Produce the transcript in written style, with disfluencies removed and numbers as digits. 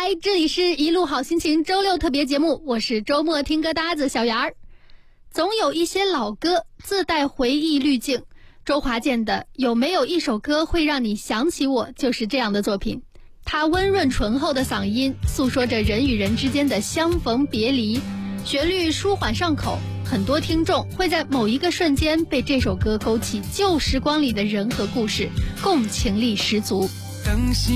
嗨，这里是一路好心情周六特别节目，我是周末听歌搭子小圆儿。总有一些老歌自带回忆滤镜，周华健的有没有一首歌会让你想起我，就是这样的作品。他温润醇厚的嗓音诉说着人与人之间的相逢别离，旋律舒缓上口，很多听众会在某一个瞬间被这首歌勾起旧时光里的人和故事，共情力十足。